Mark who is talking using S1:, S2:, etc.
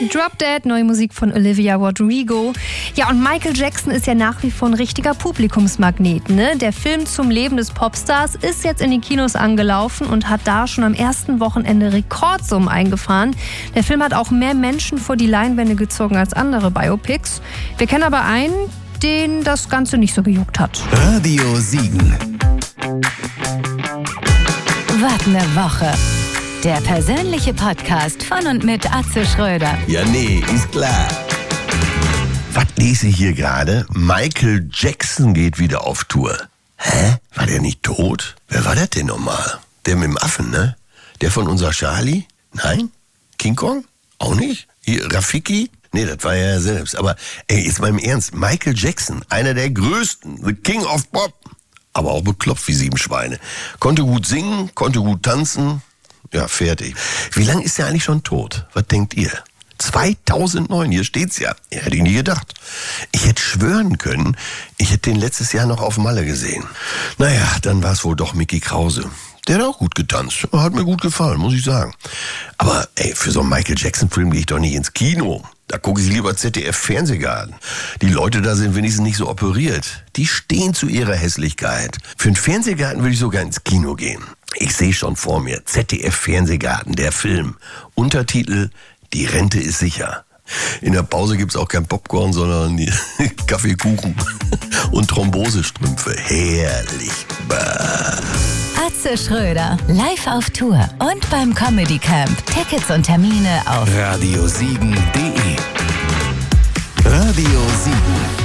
S1: Drop Dead, neue Musik von Olivia Rodrigo. Ja, und Michael Jackson ist ja nach wie vor ein richtiger Publikumsmagnet, ne? Der Film zum Leben des Popstars ist jetzt in die Kinos angelaufen und hat da schon am ersten Wochenende Rekordsummen eingefahren. Der Film hat auch mehr Menschen vor die Leinwände gezogen als andere Biopics. Wir kennen aber einen, den das Ganze nicht so gejuckt hat.
S2: Radio Siegen.
S3: Was ne Woche. Der persönliche Podcast von und mit Atze Schröder.
S2: Ja, nee, ist klar. Was lese ich hier gerade? Michael Jackson geht wieder auf Tour. Hä? War der nicht tot? Wer war das denn nochmal? Der mit dem Affen, ne? Der von unser Charlie? Nein? King Kong? Auch nicht? Hier, Rafiki? Nee, das war er selbst. Aber, jetzt mal im Ernst. Michael Jackson, einer der größten. The King of Pop. Aber auch beklopft wie 7 Schweine. Konnte gut singen, konnte gut tanzen. Ja, fertig. Wie lange ist er eigentlich schon tot? Was denkt ihr? 2009, hier steht's ja. Hätte ich nie gedacht. Ich hätte schwören können, ich hätte den letztes Jahr noch auf Malle gesehen. Naja, dann war es wohl doch Mickey Krause. Der hat auch gut getanzt. Hat mir gut gefallen, muss ich sagen. Aber für so einen Michael Jackson-Film gehe ich doch nicht ins Kino. Da gucke ich lieber ZDF-Fernsehgarten. Die Leute da sind wenigstens nicht so operiert. Die stehen zu ihrer Hässlichkeit. Für einen Fernsehgarten würde ich sogar ins Kino gehen. Ich sehe schon vor mir, ZDF-Fernsehgarten, der Film. Untertitel, die Rente ist sicher. In der Pause gibt's auch kein Popcorn, sondern Kaffeekuchen und Thrombosestrümpfe. Herrlich. Bah.
S3: Atze Schröder, live auf Tour und beim Comedy Camp. Tickets und Termine auf
S2: radiosiegen.de. Radio Siegen.